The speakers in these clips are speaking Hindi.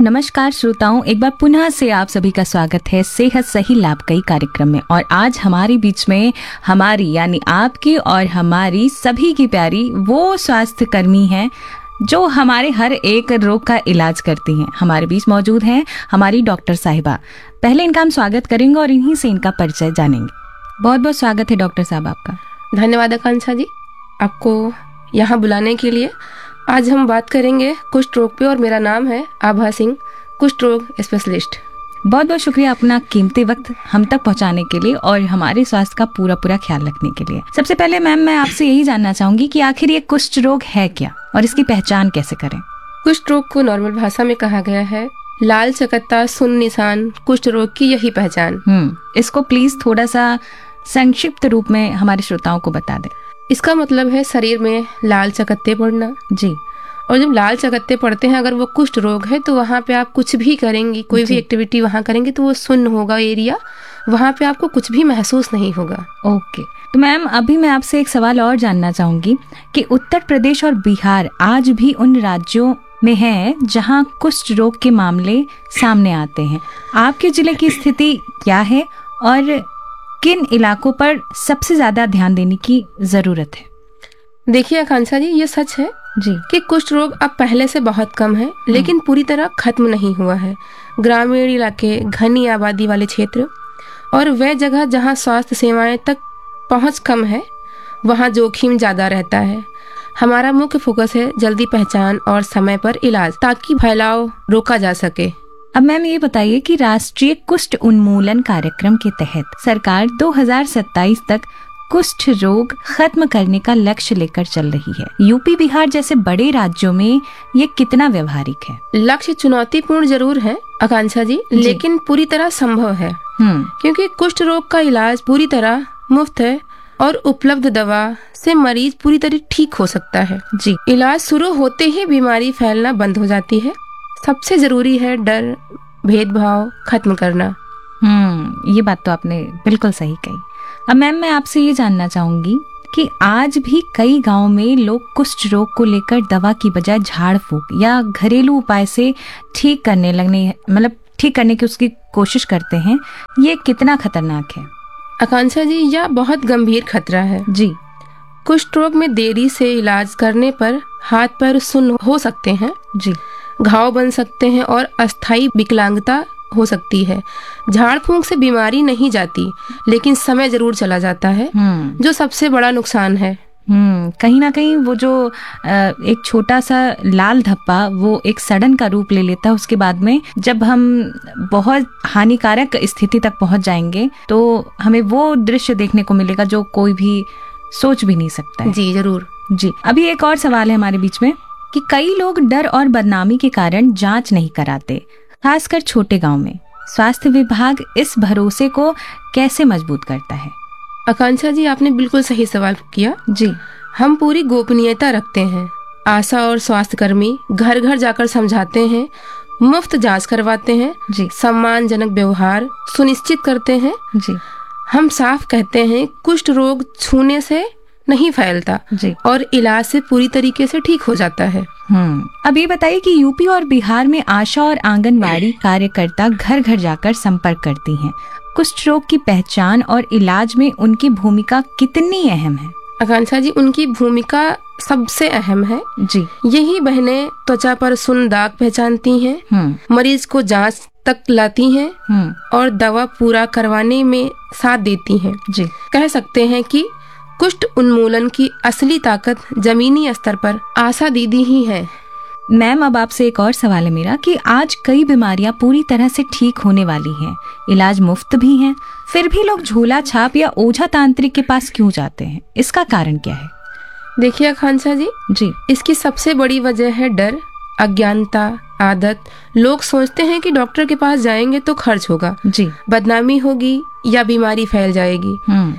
नमस्कार श्रोताओं, एक बार पुनः से आप सभी का स्वागत है सेहत सही लाभ कई कार्यक्रम में। और आज हमारे बीच में हमारी यानी आपकी और हमारी सभी की प्यारी वो स्वास्थ्य कर्मी हैं जो हमारे हर एक रोग का इलाज करती हैं। हमारे बीच मौजूद हैं हमारी डॉक्टर साहिबा। पहले इनका हम स्वागत करेंगे और इन्हीं से इनका परिचय जानेंगे। बहुत बहुत स्वागत है डॉक्टर साहब आपका। धन्यवाद आकांक्षा जी, आपको यहाँ बुलाने के लिए। आज हम बात करेंगे कुष्ठ रोग पे और मेरा नाम है आभा सिंह, कुष्ठ रोग स्पेशलिस्ट। बहुत बहुत शुक्रिया अपना कीमती वक्त हम तक पहुंचाने के लिए और हमारे स्वास्थ्य का पूरा ख्याल रखने के लिए। सबसे पहले मैम, मैं आपसे यही जानना चाहूंगी कि आखिर ये कुष्ठ रोग है क्या और इसकी पहचान कैसे करें? कुष्ठ रोग को नॉर्मल भाषा में कहा गया है लाल चकत्ता सुन्न निशान कुष्ठ रोग की यही पहचान। इसको प्लीज थोड़ा सा संक्षिप्त रूप में हमारे श्रोताओं को बता दें। इसका मतलब है शरीर में लाल चकत्ते पड़ना जी। और जब लाल चकत्ते पड़ते हैं, अगर वो कुष्ठ रोग है तो वहाँ पे आप कुछ भी करेंगी, कोई भी एक्टिविटी वहाँ करेंगे तो वो सुन्न होगा एरिया, वहाँ पे आपको कुछ भी महसूस नहीं होगा। ओके, तो मैम अभी मैं आपसे एक सवाल और जानना चाहूंगी कि उत्तर प्रदेश और बिहार आज भी उन राज्यों में है जहाँ कुष्ठ रोग के मामले सामने आते हैं। आपके जिले की स्थिति क्या है और किन इलाकों पर सबसे ज्यादा ध्यान देने की जरूरत है? देखिए आकांक्षा जी, ये सच है जी कि कुष्ठ रोग अब पहले से बहुत कम है, लेकिन पूरी तरह खत्म नहीं हुआ है। ग्रामीण इलाके, घनी आबादी वाले क्षेत्र और वह जगह जहां स्वास्थ्य सेवाएं तक पहुंच कम है, वहां जोखिम ज्यादा रहता है। हमारा मुख्य फोकस है जल्दी पहचान और समय पर इलाज, ताकि फैलाव रोका जा सके। अब मैम ये बताइए कि राष्ट्रीय कुष्ठ उन्मूलन कार्यक्रम के तहत सरकार 2027 तक कुष्ठ रोग खत्म करने का लक्ष्य लेकर चल रही है। यूपी बिहार जैसे बड़े राज्यों में ये कितना व्यवहारिक है? लक्ष्य चुनौतीपूर्ण जरूर है आकांक्षा जी, लेकिन पूरी तरह संभव है। क्योंकि कुष्ठ रोग का इलाज पूरी तरह मुफ्त है और उपलब्ध दवा से मरीज पूरी तरह ठीक हो सकता है जी। इलाज शुरू होते ही बीमारी फैलना बंद हो जाती है। सबसे जरूरी है डर, भेदभाव खत्म करना। ये बात तो आपने बिल्कुल सही कही। अब मैम मैं आपसे ये जानना चाहूंगी कि आज भी कई गांवों में लोग कुष्ठ रोग को लेकर दवा की बजाय झाड़ फूंक या घरेलू उपाय से ठीक करने की उसकी कोशिश करते हैं। ये कितना खतरनाक है? आकांक्षा जी, यह बहुत गंभीर खतरा है जी। कुष्ठ रोग में देरी से इलाज करने पर हाथ पैर सुन्न हो सकते हैं जी, घाव बन सकते हैं और अस्थायी विकलांगता हो सकती है। झाड़ फूंक से बीमारी नहीं जाती, लेकिन समय जरूर चला जाता है, जो सबसे बड़ा नुकसान है। कहीं ना कहीं वो जो एक छोटा सा लाल धब्बा वो एक सड़न का रूप ले लेता है। उसके बाद में जब हम बहुत हानिकारक स्थिति तक पहुंच जाएंगे तो हमें वो दृश्य देखने को मिलेगा जो कोई भी सोच भी नहीं सकता है। जी जरूर जी। अभी एक और सवाल है हमारे बीच में कि कई लोग डर और बदनामी के कारण जांच नहीं कराते, खासकर छोटे गांव में। स्वास्थ्य विभाग इस भरोसे को कैसे मजबूत करता है? आकांक्षा जी, आपने बिल्कुल सही सवाल किया जी। हम पूरी गोपनीयता रखते हैं। आशा और स्वास्थ्य कर्मी घर घर जाकर समझाते हैं, मुफ्त जांच करवाते हैं जी, सम्मानजनक व्यवहार सुनिश्चित करते हैं जी। हम साफ कहते हैं कुष्ठ रोग छूने से नहीं फैलता जी, और इलाज से पूरी तरीके से ठीक हो जाता है। अब ये बताइए कि यूपी और बिहार में आशा और आंगनवाड़ी कार्यकर्ता घर घर जाकर संपर्क करती हैं। कुष्ठ रोग की पहचान और इलाज में उनकी भूमिका कितनी अहम है? आकांक्षा जी, उनकी भूमिका सबसे अहम है जी। यही बहनें त्वचा पर सुन्न दाग पहचानती हैं, मरीज को जांच तक लाती हैं और दवा पूरा करवाने में साथ देती हैं जी। कह सकते हैं कि कुष्ठ उन्मूलन की असली ताकत जमीनी स्तर पर आशा दीदी ही है। मैम अब आपसे एक और सवाल है मेरा कि आज कई बीमारियां पूरी तरह से ठीक होने वाली हैं, इलाज मुफ्त भी हैं, फिर भी लोग झोला छाप या ओझा तांत्रिक के पास क्यों जाते हैं? इसका कारण क्या है? देखिए आकांक्षा जी, इसकी सबसे बड़ी वजह है डर, अज्ञानता, आदत। लोग सोचते हैं कि डॉक्टर के पास जाएंगे तो खर्च होगा जी, बदनामी होगी या बीमारी फैल जाएगी।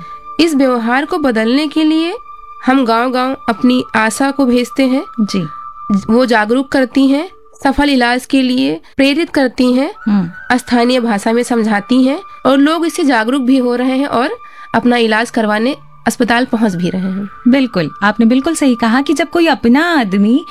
इस व्यवहार को बदलने के लिए हम गांव-गांव अपनी आशा को भेजते हैं जी। वो जागरूक करती हैं, सफल इलाज के लिए प्रेरित करती हैं, स्थानीय भाषा में समझाती हैं और लोग इससे जागरूक भी हो रहे हैं और अपना इलाज करवाने अस्पताल पहुंच भी रहे हैं। बिल्कुल, आपने बिल्कुल सही कहा कि जब कोई अपना आदमी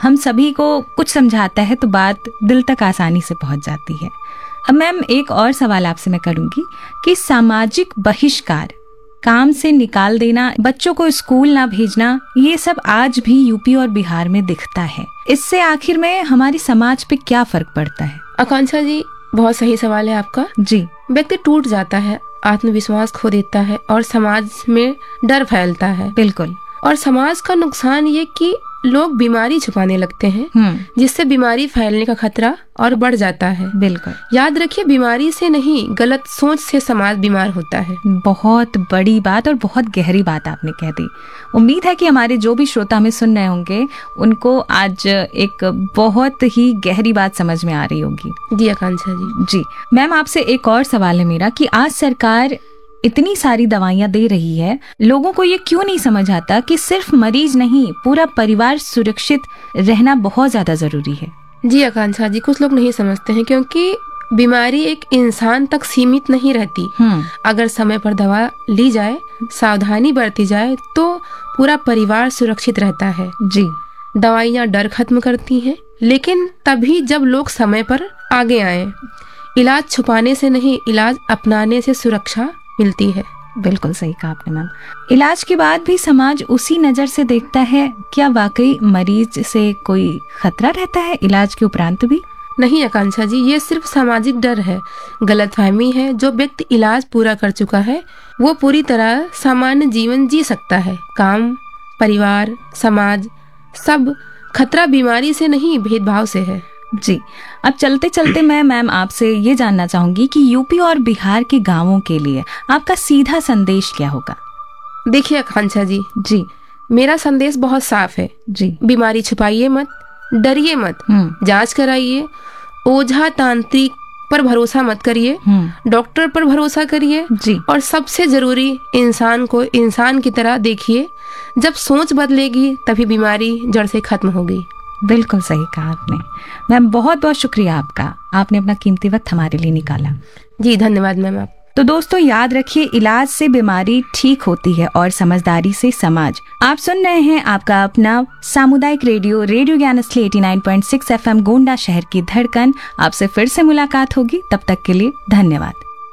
हम सभी को कुछ समझाता है तो बात दिल तक आसानी से पहुंच जाती है। अब मैम एक और सवाल आपसे मैं करूंगी कि सामाजिक बहिष्कार, काम से निकाल देना, बच्चों को स्कूल ना भेजना, ये सब आज भी यूपी और बिहार में दिखता है। इससे आखिर में हमारी समाज पे क्या फर्क पड़ता है? आकांक्षा जी, बहुत सही सवाल है आपका। जी। व्यक्ति टूट जाता है, आत्मविश्वास खो देता है और समाज में डर फैलता है। बिल्कुल। और समाज का नुकसान ये कि लोग बीमारी छुपाने लगते हैं, जिससे बीमारी फैलने का खतरा और बढ़ जाता है। बिल्कुल। याद रखिए, बीमारी से नहीं, गलत सोच से समाज बीमार होता है। बहुत बड़ी बात और बहुत गहरी बात आपने कह दी। उम्मीद है कि हमारे जो भी श्रोता हमें सुन रहे होंगे उनको आज एक बहुत ही गहरी बात समझ में आ रही होगी। जी आकांक्षा जी। जी मैम, आपसे एक और सवाल है मेरा कि आज सरकार इतनी सारी दवाइयां दे रही है, लोगों को ये क्यों नहीं समझ आता कि सिर्फ मरीज नहीं, पूरा परिवार सुरक्षित रहना बहुत ज्यादा जरूरी है? जी आकांक्षा जी, कुछ लोग नहीं समझते हैं क्योंकि बीमारी एक इंसान तक सीमित नहीं रहती। अगर समय पर दवा ली जाए, सावधानी बरती जाए तो पूरा परिवार सुरक्षित रहता है। जी। दवाइयाँ डर खत्म करती हैं, लेकिन तभी जब लोग समय पर आगे आए। इलाज छुपाने से नहीं, इलाज अपनाने से सुरक्षा मिलती है। बिल्कुल सही कहा आपने मैम। इलाज के बाद भी समाज उसी नजर से देखता है। क्या वाकई मरीज से कोई खतरा रहता है इलाज के उपरांत भी? नहीं आकांक्षा जी, ये सिर्फ सामाजिक डर है, गलतफहमी है। जो व्यक्ति इलाज पूरा कर चुका है वो पूरी तरह सामान्य जीवन जी सकता है। काम, परिवार, समाज, सब खतरा बीमारी से नहीं, भेदभाव से है। जी। अब चलते चलते मैं मैम आपसे ये जानना चाहूंगी कि यूपी और बिहार के गांवों के लिए आपका सीधा संदेश क्या होगा? देखिए आकांक्षा जी, मेरा संदेश बहुत साफ है। जी। बीमारी छुपाइए मत, डरिए मत, जांच कराइए, ओझा तांत्रिक पर भरोसा मत करिए, डॉक्टर पर भरोसा करिए। जी। और सबसे जरूरी, इंसान को इंसान की तरह देखिए। जब सोच बदलेगी तभी बीमारी जड़ से खत्म होगी। बिल्कुल सही कहा आपने मैम। बहुत बहुत शुक्रिया आपका, आपने अपना कीमती वक्त हमारे लिए निकाला। जी धन्यवाद मैम। आप तो दोस्तों याद रखिए, इलाज से बीमारी ठीक होती है और समझदारी से समाज। आप सुन रहे हैं आपका अपना सामुदायिक रेडियो ज्ञान असली 89.6 FM गोंडा, शहर की धड़कन। आपसे फिर से मुलाकात होगी, तब तक के लिए धन्यवाद।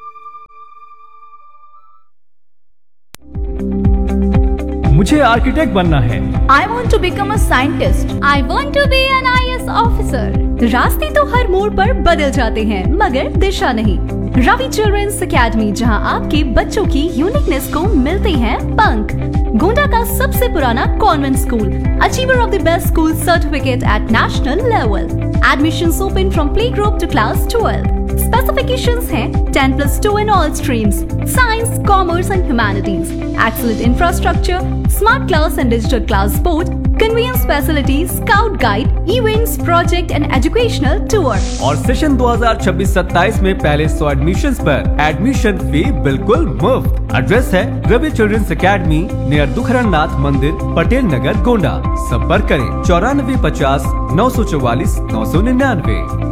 मुझे आर्किटेक्ट बनना है। I want to become a scientist. I want to be an IAS officer. रास्ते तो हर मोड़ पर बदल जाते हैं, मगर दिशा नहीं। रवि चिल्ड्रंस अकेडमी, जहां आपके बच्चों की यूनिकनेस को मिलते हैं पंख। गोंडा का सबसे पुराना convent school, achiever of the best school certificate eight national level. Admissions open from play group to class 12। Specifications हैं 10+2 in all streams, science, commerce and humanities, excellent infrastructure, smart class and digital class board, convenience facilities, scout guide, events, project and educational tour। और सेशन 2026-27 में पहले 100 एडमिशंस पर एडमिशन फी बिल्कुल मुफ्त। एड्रेस है Ravi children's academy, near Dukharan नाथ मंदिर, पटेल नगर, गोंडा। संपर्क करें 9450 944 999।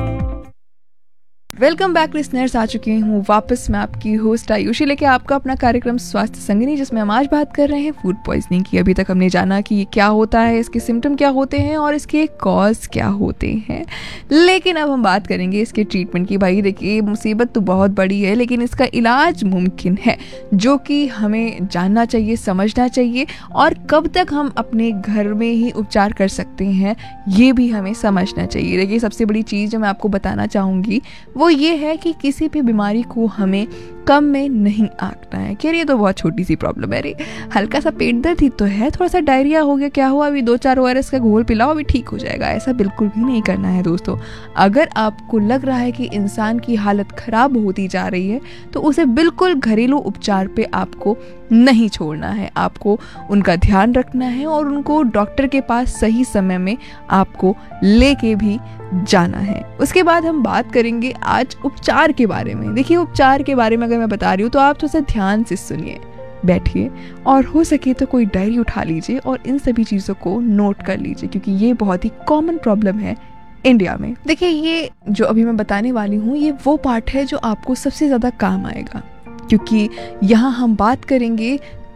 वेलकम बैक लिसनर्स, आ चुकी हूँ वापस मैं आपकी होस्ट आयुषी लेके आपका अपना कार्यक्रम स्वास्थ्य संगिनी, जिसमें हम आज बात कर रहे हैं फूड पॉइजनिंग की। अभी तक हमने जाना कि ये क्या होता है, इसके सिम्टम क्या होते हैं और इसके कॉज क्या होते हैं, लेकिन अब हम बात करेंगे इसके ट्रीटमेंट की। भाई देखिए, मुसीबत तो बहुत बड़ी है, लेकिन इसका इलाज मुमकिन है, जो कि हमें जानना चाहिए, समझना चाहिए, और कब तक हम अपने घर में ही उपचार कर सकते हैं ये भी हमें समझना चाहिए। देखिए, सबसे बड़ी चीज़ जो मैं आपको बताना चाहूँगी वो ये है कि किसी भी बीमारी को हमें कम में नहीं आंकना है कि ये तो बहुत छोटी सी प्रॉब्लम है, अरे हल्का सा पेट दर्द ही तो है, थोड़ा सा डायरिया हो गया, क्या हुआ, अभी 2-4 ORS का घोल पिलाओ, अभी ठीक हो जाएगा। ऐसा बिल्कुल भी नहीं करना है दोस्तों। अगर आपको लग रहा है कि इंसान की हालत खराब होती जा रही है तो उसे बिल्कुल घरेलू उपचार पे आपको नहीं छोड़ना है, आपको उनका ध्यान रखना है और उनको डॉक्टर के पास सही समय में आपको लेके भी जाना है। उसके बाद हम बात करेंगे आज उपचार के बारे में। देखिए, उपचार के बारे में अगर मैं बता रही हूँ तो आप थोड़ा सा ध्यान से सुनिए, बैठिए और हो सके तो कोई डायरी उठा लीजिए और इन सभी चीज़ों को नोट कर लीजिए, क्योंकि ये बहुत ही कॉमन प्रॉब्लम है इंडिया में। देखिए, ये जो अभी मैं बताने वाली हूँ ये वो पार्ट है जो आपको सबसे ज़्यादा काम आएगा, क्योंकि यहाँ हम बात करेंगे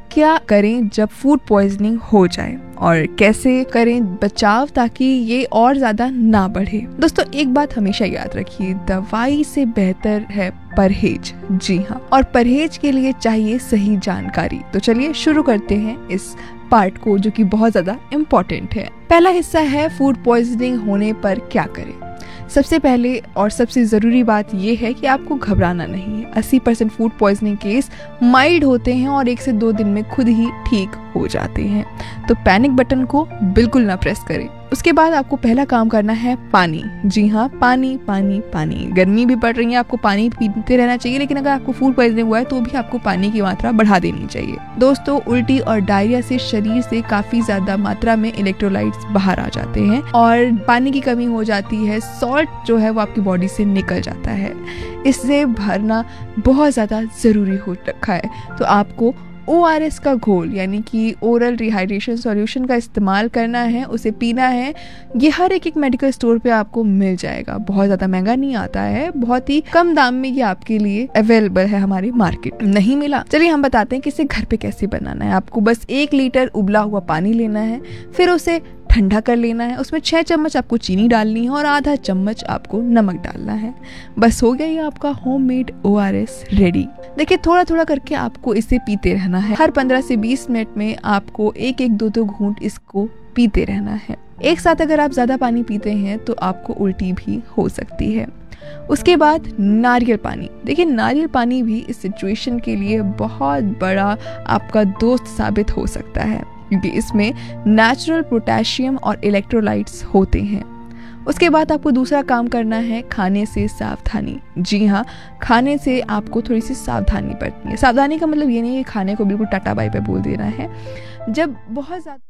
क्या करें जब फूड पॉइजनिंग हो जाए और कैसे करें बचाव ताकि ये और ज्यादा ना बढ़े। दोस्तों एक बात हमेशा याद रखिए, दवाई से बेहतर है परहेज। जी हाँ, और परहेज के लिए चाहिए सही जानकारी। तो चलिए शुरू करते हैं इस पार्ट को, जो कि बहुत ज्यादा इम्पोर्टेंट है। पहला हिस्सा है फूड पॉइजनिंग होने पर क्या करें। सबसे पहले और सबसे ज़रूरी बात यह है कि आपको घबराना नहीं है। 80% फूड पॉइजनिंग केस माइल्ड होते हैं और 1 से 2 दिन में खुद ही ठीक हो जाते हैं। तो पैनिक बटन को बिल्कुल ना प्रेस करें। उसके बाद आपको पहला काम करना है पानी। जी हाँ, पानी पानी पानी। गर्मी भी पड़ रही है, आपको पानी पीते रहना चाहिए, लेकिन अगर आपको फूड पॉइजनिंग हुआ है तो भी आपको पानी की मात्रा बढ़ा देनी चाहिए। दोस्तों उल्टी और डायरिया से शरीर से काफी ज्यादा मात्रा में इलेक्ट्रोलाइट्स बाहर आ जाते हैं और पानी की कमी हो जाती है। सॉल्ट जो है वो आपकी बॉडी से निकल जाता है, इससे भरना बहुत ज्यादा जरूरी हो रखा है। तो आपको ORS का घोल यानी कि ओरल रिहाइड्रेशन सॉल्यूशन का इस्तेमाल करना है, उसे पीना है। ये हर एक मेडिकल स्टोर पे आपको मिल जाएगा, बहुत ज़्यादा महंगा नहीं आता है, बहुत ही कम दाम में ये आपके लिए अवेलेबल है हमारी मार्केट। नहीं मिला, चलिए हम बताते हैं कि इसे घर पे कैसे बनाना है। आपको बस 1 लीटर उबला हुआ पानी लेना है, फिर उसे ठंडा कर लेना है। उसमें 6 चम्मच आपको चीनी डालनी है और आधा चम्मच आपको नमक डालना है। बस हो गया ये आपका होममेड ORS रेडी। देखिए थोड़ा थोड़ा करके आपको इसे पीते रहना है। हर 15 से 20 मिनट में आपको 1-1, 2-2 घूंट इसको पीते रहना है। एक साथ अगर आप ज्यादा पानी पीते हैं तो आपको उल्टी भी हो सकती है। उसके बाद नारियल पानी। देखिए नारियल पानी भी इस सिचुएशन के लिए बहुत बड़ा आपका दोस्त साबित हो सकता है, क्योंकि इसमें नेचुरल पोटेशियम और इलेक्ट्रोलाइट्स होते हैं। उसके बाद आपको दूसरा काम करना है खाने से सावधानी। जी हाँ, खाने से आपको थोड़ी सी सावधानी बरतनी है। सावधानी का मतलब ये नहीं है कि खाने को बिल्कुल टाटा बाय बाय बोल देना है। जब बहुत ज़्यादा